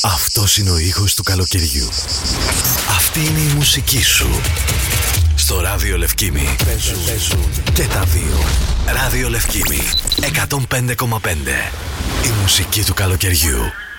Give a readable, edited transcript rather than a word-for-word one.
Αυτός είναι ο ήχος του καλοκαιριού. Αυτή είναι η μουσική σου. Στο Ράδιο Λευκήμη παίζουν και τα δύο. Ράδιο Λευκήμη 105,5. Η μουσική του καλοκαιριού.